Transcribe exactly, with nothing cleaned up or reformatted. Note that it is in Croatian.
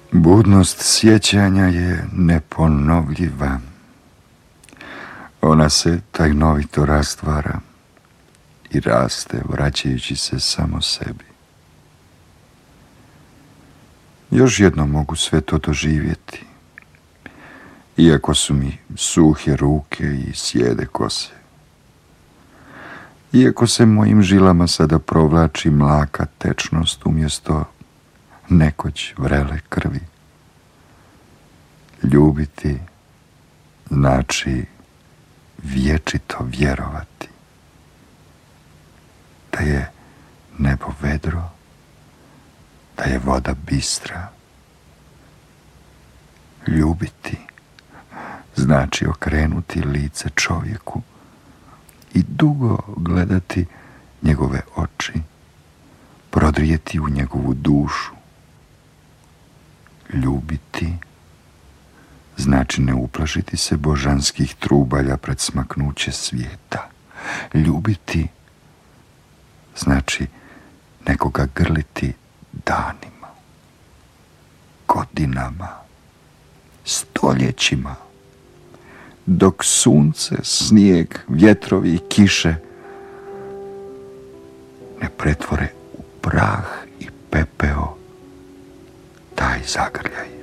Budnost sjećanja je neponovljiva. Ona se tajnovito rastvara i raste, vraćajući se samo sebi. Još jednom mogu sve to doživjeti, iako su mi suhe ruke i sjede kose. Iako se mojim žilama sada provlači mlaka tečnost umjesto nekoć vrele krvi. Ljubiti znači vječito vjerovati da je nebo vedro, da je voda bistra. Ljubiti znači okrenuti lice čovjeku i dugo gledati njegove oči, prodrijeti u njegovu dušu. Ljubiti znači ne uplašiti se božanskih trubalja pred smaknuće svijeta. Ljubiti znači nekoga grliti danima, godinama, stoljećima, dok sunce, snijeg, vjetrovi i kiše ne pretvore u prah i pepeo taj zagrljaj.